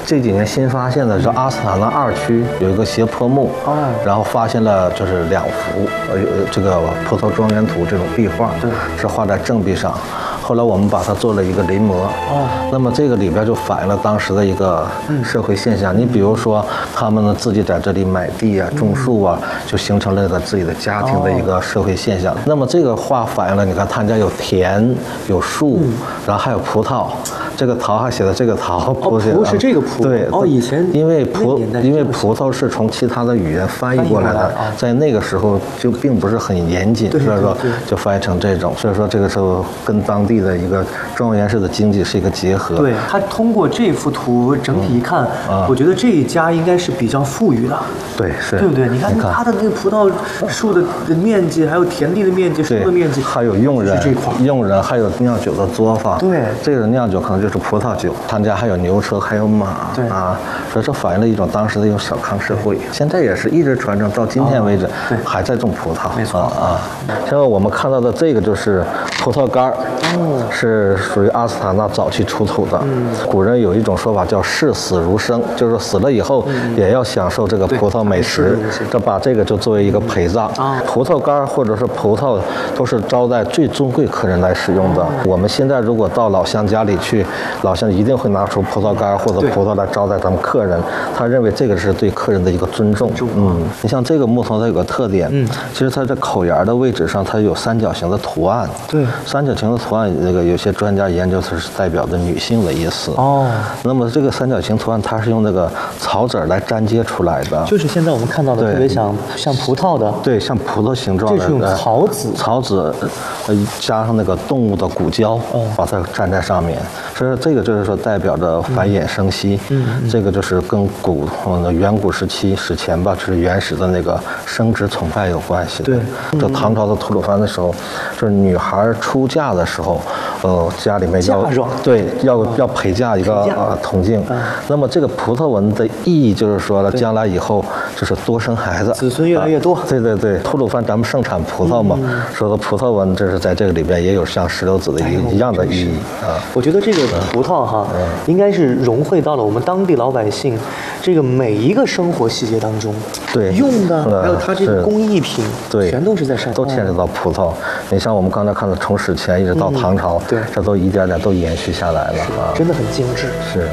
这几年新发现的是阿斯塔纳2区有一个斜坡墓，然后发现了就是2幅这个葡萄庄园图这种壁画， 对， 是画在正壁上。后来我们把它做了一个临摹，那么这个里边就反映了当时的一个社会现象。你比如说，他们呢自己在这里买地啊、种树啊，就形成了一个自己的家庭的一个社会现象。那么这个画反映了，你看他家有田、有树，然后还有葡萄。这个桃还写的这个桃， 葡是这个葡， 对， 以前因为葡萄是从其他的语言翻译过来的，在那个时候就并不是很严谨，所以说就翻译成这种。所以说这个时候跟当地的一个庄园式的经济是一个结合。 对，他通过这幅图整体一看，我觉得这一家应该是比较富裕的。 对，是， 对不对？你看他的那个葡萄树的面积，还有田地的面积、树的面积， 还有佣人，还有酿酒的作坊。 对， 这个酿酒可能就是葡萄酒。他家还有牛车，还有马啊，所以说反映了一种当时的一种小康社会。现在也是一直传承到今天为止，还在种葡萄。 没错啊。现在我们看到的这个就是葡萄干儿，是属于阿斯塔纳早期出土的。古人有一种说法叫视死如生，就是说死了以后也要享受这个葡萄美食，就把这个就作为一个陪葬。葡萄干或者是葡萄都是招待最尊贵客人来使用的。我们现在如果到老乡家里去，老乡一定会拿出葡萄干或者葡萄来招待咱们客人，他认为这个是对客人的一个尊重。你像这个木头它有个特点，其实它在口沿的位置上它有三角形的图案。 对， 三角形的图案，那个有些专家研究它是代表着女性的意思。那么这个三角形图案它是用那个草籽来粘接出来的， 就是现在我们看到的特别像葡萄的， 对，像葡萄形状的， 这是用草籽加上那个动物的骨胶，把它粘在上面。所以这个就是说代表着繁衍生息。这个就是跟远古时期史前吧，就是原始的那个生殖崇拜有关系的。 对， 就唐朝的吐鲁番的时候，就是女孩出嫁的时候，家里面要陪嫁一个铜镜。那么这个葡萄纹的意义就是说了，将来以后就是多生孩子， 子孙越来越多。 对，吐鲁番咱们盛产葡萄嘛，说的葡萄纹，这是在这个里边也有像石榴籽的一样的意义啊。 我觉得这个葡萄哈，应该是融汇到了我们当地老百姓这个每一个生活细节当中， 对， 用的还有它这个工艺品， 对， 全都是在上面， 都牵扯到葡萄。你像我们刚才看的，从史前一直到唐朝， 对， 这都一点点都延续下来了啊， 真的很精致。 是。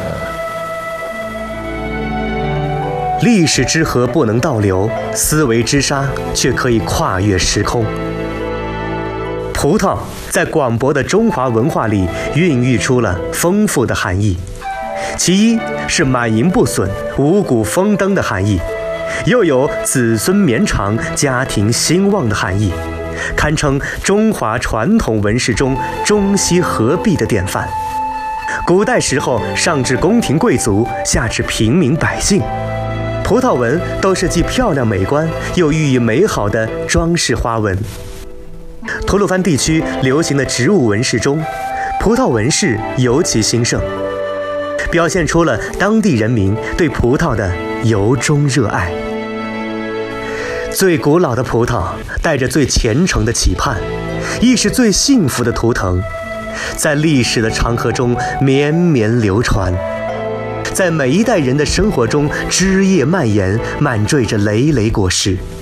历史之河不能倒流，思维之沙却可以跨越时空。葡萄在广博的中华文化里孕育出了丰富的含义，其一是满盈不损、五谷丰登的含义，又有子孙绵长、家庭兴旺的含义，堪称中华传统纹饰中中西合璧的典范。古代时候，上至宫廷贵族，下至平民百姓，葡萄纹都是既漂亮美观又寓意美好的装饰花纹。吐鲁番地区流行的植物纹饰中，葡萄纹饰尤其兴盛，表现出了当地人民对葡萄的由衷热爱。最古老的葡萄带着最虔诚的期盼，亦是最幸福的图腾，在历史的长河中绵绵流传，在每一代人的生活中枝叶蔓延，满缀着累累果实。